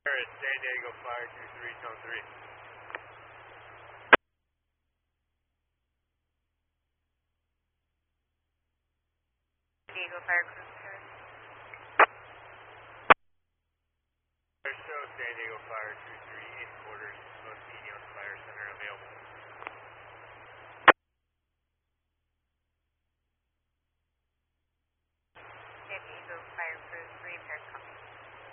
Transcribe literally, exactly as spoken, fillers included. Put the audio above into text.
San Diego Fire two three, tone three. San Diego Fire Crew Service. Show San Diego Fire two three in quarters, Los Niños Fire Center available.